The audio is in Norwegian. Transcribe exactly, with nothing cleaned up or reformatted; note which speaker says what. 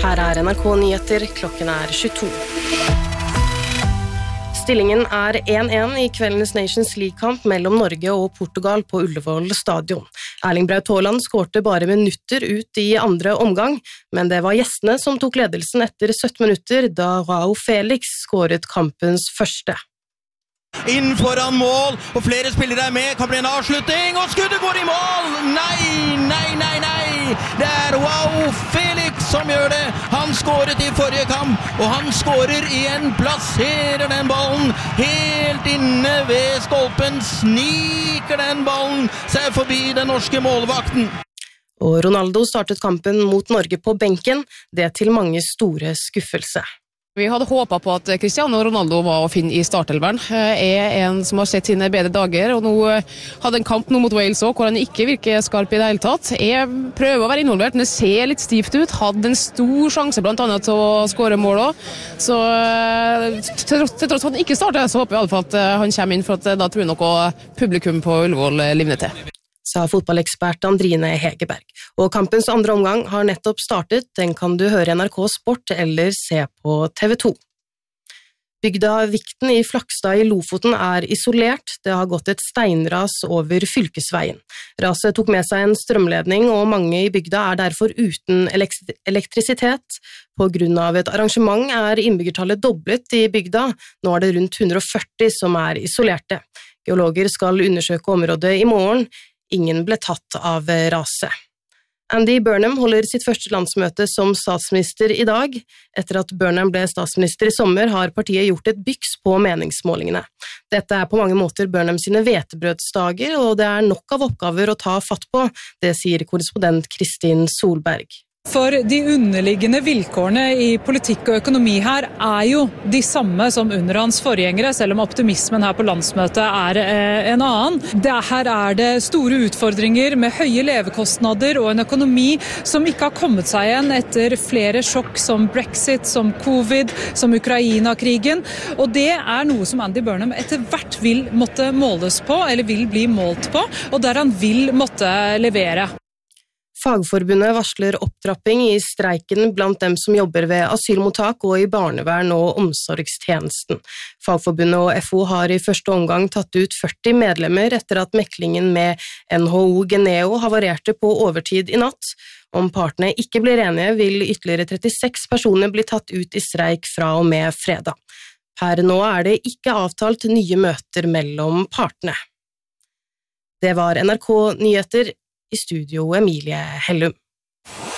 Speaker 1: Her er N R K Nyheter, klokken er tjueto. Stillingen er én én i kveldens Nations League-kamp mellom Norge og Portugal på Ullevål stadion. Erling Braut Haaland skårte bare minutter ut i andre omgang, men det var gjestene som tok ledelsen etter sytten minutter, da João Felix skåret kampens første.
Speaker 2: Inn foran mål, og flere spillere er med, kan bli en avslutning, og skuddet går i mål! Nei, nei, nei, nei! Det er João Felix som gjør det! Han skåret i forrige kamp, og han skårer igjen, plasserer den ballen helt inne ved stolpen, sniker den ballen seg forbi den norske målvakten.
Speaker 1: Og Ronaldo startet kampen mot Norge på benken, det til mange store skuffelse.
Speaker 3: Vi hadde håpet på at Cristiano Ronaldo var å finne i startelveren. Er en som har sett sine bedre dager, og nå hadde en kamp nå mot Wales også, hvor han ikke virker skarp i det hele tatt. Jeg prøver å være involvert, men det ser litt stivt ut. Hadde en stor sjanse blant annet til å skåre mål også. Så til tross for at han ikke starter, så håper jeg i alle fall at han kommer inn, for at da tror jeg nok publikum på Ullevål livner til.
Speaker 1: Sa fotballekspert Andrine Hegerberg. Og kampens andre omgang har nettopp startet, den kan du høre i N R K Sport eller se på T V to. Bygda Vikten i Flakstad i Lofoten er isolert, det har gått et steinras over fylkesveien. Raset tok med seg en strømledning, og mange i bygda er derfor uten elektrisitet. På grunn av et arrangement er innbyggertallet doblet i bygda, nå er det rundt hundre og førti som er isolerte. Geologer skal undersøke området i morgen. Ingen ble tatt av raset. Andy Burnham holder sitt første landsmøte som statsminister i dag. Etter at Burnham ble statsminister i sommer, har partiet gjort et byks på meningsmålingene. Dette er på mange måter Burnham sine hvetebrødsdager, og det er nok av oppgaver å ta fatt på, det sier korrespondent Kristin Solberg.
Speaker 4: For de underliggende vilkårene i politikk og økonomi her er jo de samme som under hans forgjengere, selv om optimismen her på landsmøtet er eh, en annen. Det, her er det store utfordringer med høye levekostnader og en økonomi som ikke har kommet seg igjen etter flere sjokk som Brexit, som covid, som Ukraina-krigen. Og det er noe som Andy Burnham etter hvert vil måtte måles på, eller vil bli målt på, og der han vil måtte levere.
Speaker 1: Fagforbundet varsler opptrapping i streiken blant dem som jobber ved asylmottak og i barnevern- og omsorgstjenesten. Fagforbundet og F O har i første omgang tatt ut førti medlemmer etter at meklingen med N H O Geneo havarerte på overtid i natt. Om partene ikke blir enige, vil ytterligere trettiseks personer bli tatt ut i streik fra og med fredag. Per nå er det ikke avtalt nye møter mellom partene. Det var N R K Nyheter. I studio Emilie Hellum.